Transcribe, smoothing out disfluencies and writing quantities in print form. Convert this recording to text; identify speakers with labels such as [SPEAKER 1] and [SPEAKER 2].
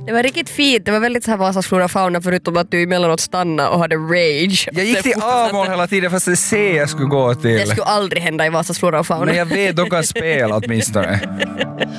[SPEAKER 1] Det var riktigt fint. Det var väldigt så här Vasas flora och fauna förutom att du emellanåt stannade och hade rage.
[SPEAKER 2] Jag gick till A-mål hela tiden fast det C jag skulle gå till.
[SPEAKER 1] Det skulle aldrig hända i Vasas flora och fauna.
[SPEAKER 2] Men jag vet, de kan spela åtminstone.